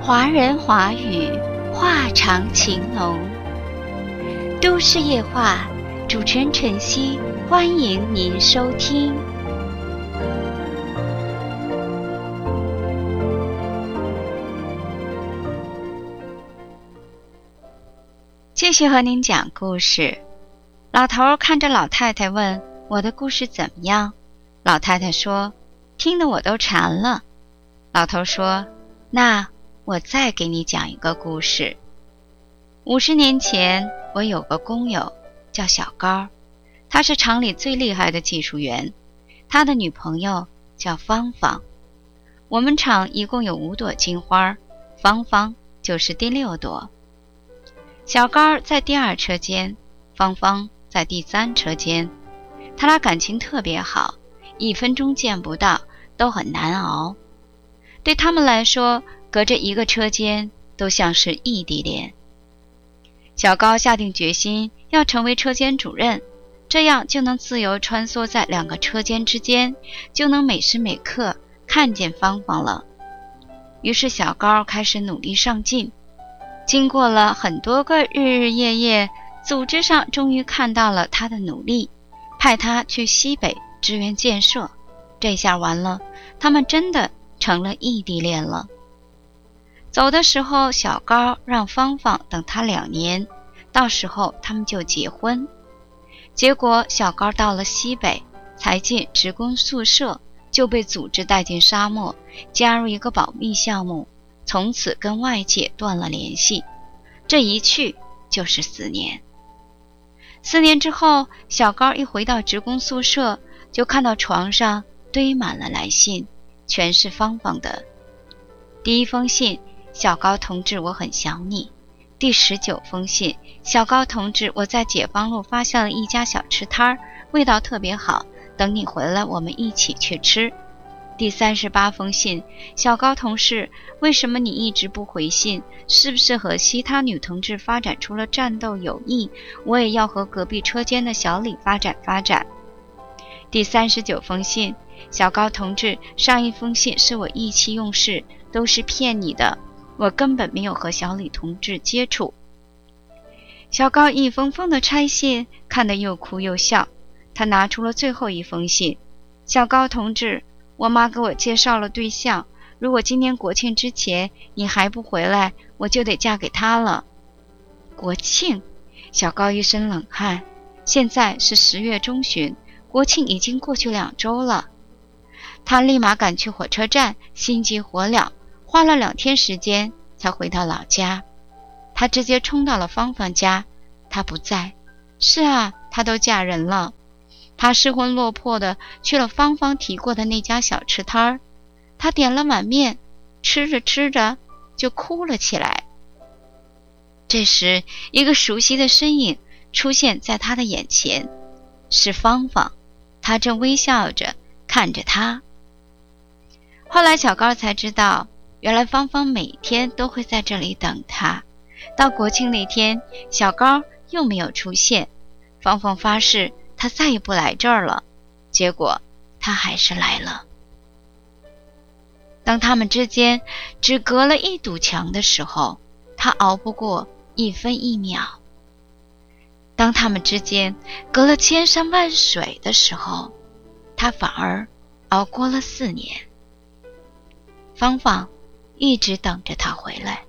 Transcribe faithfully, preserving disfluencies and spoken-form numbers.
华人华语，话长情浓。都市夜话，主持人晨曦，欢迎您收听。继续和您讲故事。老头看着老太太问：“我的故事怎么样？”老太太说：“听得我都馋了。”老头说：“那我再给你讲一个故事。五十年前，我有个工友叫小高，他是厂里最厉害的技术员，他的女朋友叫芳芳。我们厂一共有五朵金花，芳芳就是第六朵。小高在第二车间，芳芳在第三车间，他俩感情特别好，一分钟见不到都很难熬。对他们来说，隔着一个车间都像是异地恋。小高下定决心要成为车间主任，这样就能自由穿梭在两个车间之间，就能每时每刻看见芳芳了。于是小高开始努力上进，经过了很多个日日夜夜，组织上终于看到了他的努力，派他去西北支援建设。这下完了，他们真的成了异地恋了。走的时候，小高让芳芳等他两年，到时候他们就结婚。结果小高到了西北，才进职工宿舍，就被组织带进沙漠，加入一个保密项目，从此跟外界断了联系。这一去就是四年。四年之后，小高一回到职工宿舍，就看到床上堆满了来信，全是芳芳的。第一封信：小高同志，我很想你。第十九封信：小高同志，我在解放路发现了一家小吃摊，味道特别好，等你回来我们一起去吃。第三十八封信：小高同事，为什么你一直不回信？是不是和其他女同志发展出了战斗友谊？我也要和隔壁车间的小李发展发展。第三十九封信：小高同志，上一封信是我意气用事，都是骗你的，我根本没有和小李同志接触。小高一封封的拆信，看得又哭又笑。他拿出了最后一封信：小高同志，我妈给我介绍了对象，如果今年国庆之前你还不回来，我就得嫁给他了。国庆？小高一身冷汗，现在是十月中旬，国庆已经过去两周了。他立马赶去火车站，心急火燎，花了两天时间才回到老家。他直接冲到了芳芳家，她不在。是啊，她都嫁人了。他失魂落魄的去了芳芳提过的那家小吃摊儿，他点了碗面，吃着吃着就哭了起来。这时，一个熟悉的身影出现在他的眼前，是芳芳，她正微笑着看着他。后来小高才知道，原来芳芳每天都会在这里等他。到国庆那天，小高又没有出现，芳芳发誓他再也不来这儿了，结果他还是来了。当他们之间只隔了一堵墙的时候，他熬不过一分一秒；当他们之间隔了千山万水的时候，他反而熬过了四年。芳芳一直等着他回来。